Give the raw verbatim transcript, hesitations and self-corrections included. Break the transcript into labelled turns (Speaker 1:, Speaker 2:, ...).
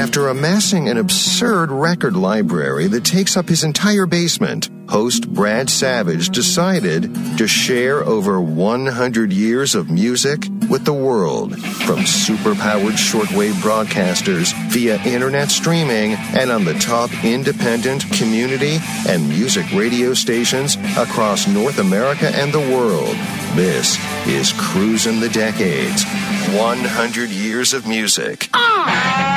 Speaker 1: After amassing an absurd record library that takes up his entire basement, host Brad Savage decided to share over one hundred years of music with the world, from super-powered shortwave broadcasters via internet streaming and on the top independent, community, and music radio stations across North America and the world. This is Cruisin' the Decades, one hundred years of music.